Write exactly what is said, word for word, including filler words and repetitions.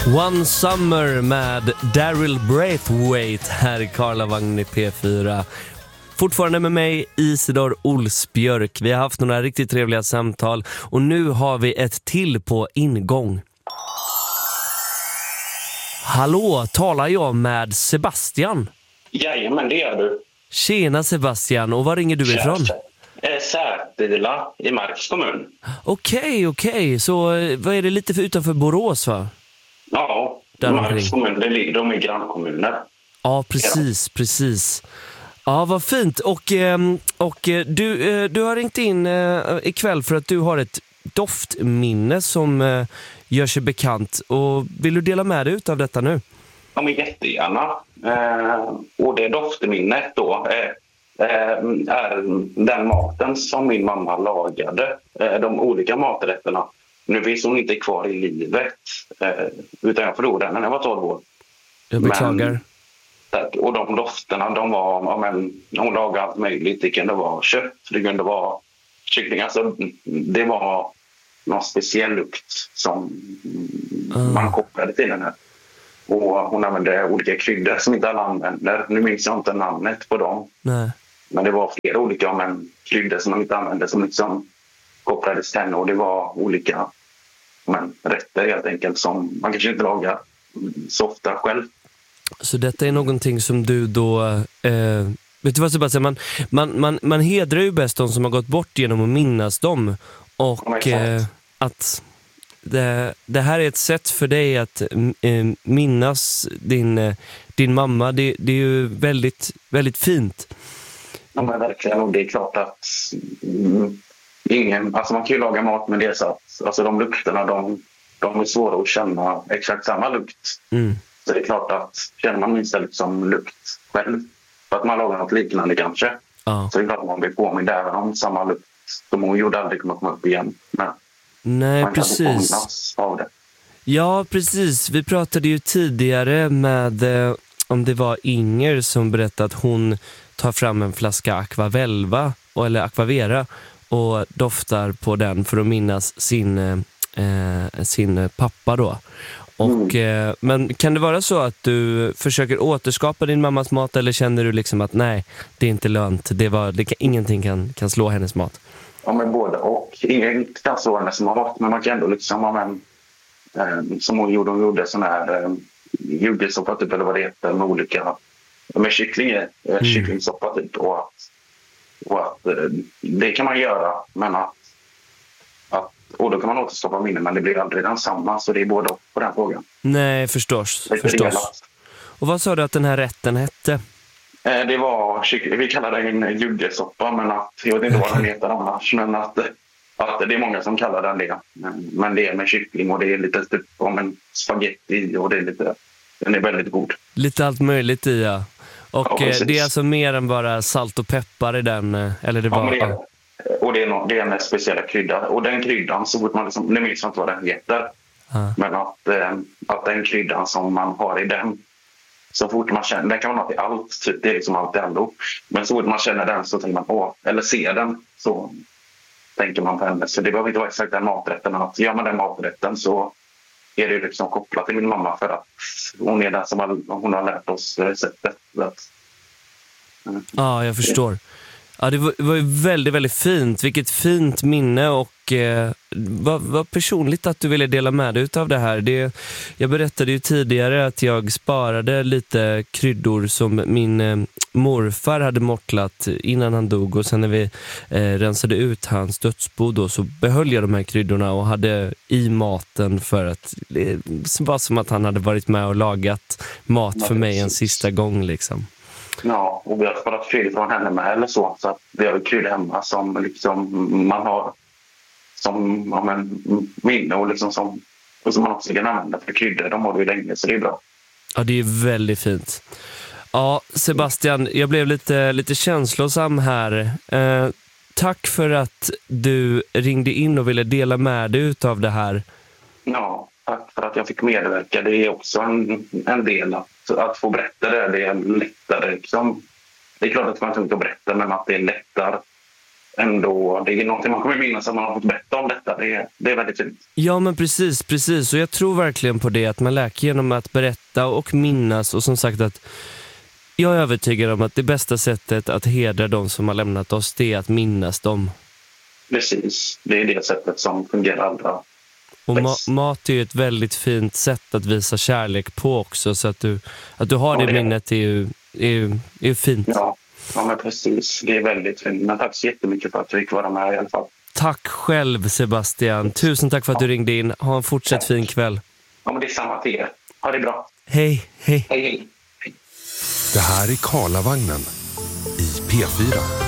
One Summer med Daryl Braithwaite här i Karlavagn i P fyra. Fortfarande med mig Isidor Olsbjörk. Vi har haft några riktigt trevliga samtal och nu har vi ett till på ingång. Hallå, talar jag med Sebastian? Jajamän, det gör du. Tjena Sebastian, och var ringer du ifrån? Särtila i Marks kommun. Okej, okej. Så vad är det lite för utanför Borås, va? Ja, Marks kommun, det ligger de i grannkommuner. Ja, precis, precis. Ja, vad fint. Och, och du, du har ringt in ikväll för att du har ett doftminne som gör sig bekant. Och vill du dela med dig av detta nu? Ja, men jättegärna. Och det doftminnet då är den maten som min mamma lagade. De olika maträtterna. Nu finns hon inte kvar i livet, utan jag förlorade när jag var tolv år. Jag beklagar. Men, och de dofterna, de var, ja, men, hon lagade allt möjligt. Det kunde vara kött, det kunde vara kyckling. Alltså, det var någon speciell lukt som mm. man kopplade till den här. Och hon använde olika kryddor som inte alla använder. Nu minns jag inte namnet på dem. Nej. Men det var flera olika men, kryddor som man inte använde som liksom kopplades till henne. Och det var olika men, rätter helt enkelt som man kanske inte lagar så ofta själv. Så detta är någonting som du då... Eh, vet du vad Sebastian? Man, man, man, man hedrar ju bäst de som har gått bort genom att minnas dem. Och eh, att det, det här är ett sätt för dig att eh, minnas din, eh, din mamma. Det, det är ju väldigt, väldigt fint. Ja, men verkligen. Och det är klart att mm, ingen... Alltså man kan ju laga mat med det så att alltså de lukterna, de, de är svåra att känna exakt samma lukt. Mm. Så det är klart att känner man minst liksom lukt själv för att man lagar något liknande kanske. Ja. Så det är klart att man blir påmind även om samma lukt som hon gjorde aldrig kommer komma upp igen. Men nej, man precis. kan påminnas av det. Ja, precis. Vi pratade ju tidigare med eh, om det var Inger som berättade att hon tar fram en flaska Aquavelva eller Aquavera och doftar på den för att minnas sin, eh, sin pappa då. Och, mm. eh, men kan det vara så att du försöker återskapa din mammas mat eller känner du liksom att nej, det är inte lönt, det var, det kan, ingenting kan, kan slå hennes mat? Ja, men både och. Ingen kan slå hennes mat, men man kan ändå liksom ha en, eh, som hon gjorde, hon gjorde sån här eh, juggesoppa typ eller vad det heter med olika, med kyckling, eh, mm. kycklingsoppa typ och att, och att eh, det kan man göra, men att och då kan man återstoppa minnen, men det blir aldrig den samma. Så det är både på den frågan. Nej, förstås. förstås. Och vad sa du att den här rätten hette? Eh, det var, vi kallar det en juggesoppa, men att, jag vet inte vad den heter annars. Men att, att det är många som kallar den det. Men det är med kyckling och det är lite typ om en spaghetti och det är lite, den är väldigt god. Lite allt möjligt i, ja. Och ja, det är alltså mer än bara salt och peppar i den? Eller det var... Ja, men det är, och det är, no, det är en speciell krydda. Och den kryddan, så fort man liksom, nu minns jag inte vad den heter. Ah. Men att, eh, att den kryddan som man har i den, så fort man känner, den kan man ha till allt, typ, det är liksom allt ändå. Men så fort man känner den så tänker man på, eller ser den, så tänker man på henne. Så det behöver inte vara exakt den maträtten, men att gör man den maträtten så är det liksom kopplat till min mamma för att hon är den som har, hon har lärt oss receptet. Ja, mm. ah, jag förstår. Ja, det var, det var ju väldigt, väldigt fint. Vilket fint minne och eh, vad, vad personligt att du ville dela med dig av det här. Det, jag berättade ju tidigare att jag sparade lite kryddor som min eh, morfar hade mortlat innan han dog. Och sen när vi eh, rensade ut hans dödsbo då, så behöll jag de här kryddorna och hade i maten för att det var som att han hade varit med och lagat mat för mig en sista gång liksom. Ja, och vi har sparat kryddor från henne med eller så. Så att vi har kryddor hemma som liksom man har som ja, men, minne och liksom som, och som man också kan använda för kryddor. De har det ju länge, så det är bra. Ja, det är väldigt fint. Ja, Sebastian, jag blev lite, lite känslosam här. Eh, tack för att du ringde in och ville dela med dig av det här. Ja, tack för att jag fick medverka. Det är också en, en del att att få berätta det, det är lättare liksom. Det är klart att man inte att berätta, men att det är lättare ändå, det är någonting man kommer minnas att man har fått berätta om detta. Det är, det är väldigt fint. Ja, men precis, precis. Och jag tror verkligen på det, att man läker genom att berätta och minnas. Och som sagt, att jag är övertygad om att det bästa sättet att hedra de som har lämnat oss, det är att minnas dem. Precis, det är det sättet som fungerar allra. Och ma- mat är ju ett väldigt fint sätt att visa kärlek på också. Så att du, att du har ja, det, det minnet är ju, är ju, är ju fint. Ja. Ja, men precis. Det är väldigt fint. Men tack så jättemycket för att du fick vara med i alla fall. Tack själv, Sebastian. Tusen tack för att ja. du ringde in. Ha en fortsatt tack. fin kväll. Ja, men det är samma till er. Ha det bra. Hej, hej. Hej, hej. Det här är Karlavagnen i P fyra.